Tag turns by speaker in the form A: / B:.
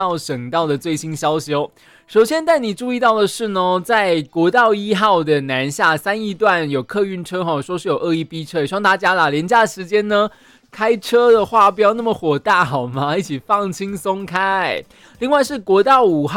A: 到省道的最新消息哦。首先带你注意到的是呢，在国道1号的南下3义段有客运车说是有恶意逼车，也希望大家啦，连假时间呢开车的话不要那么火大好吗？一起放轻松开。另外是国道5号。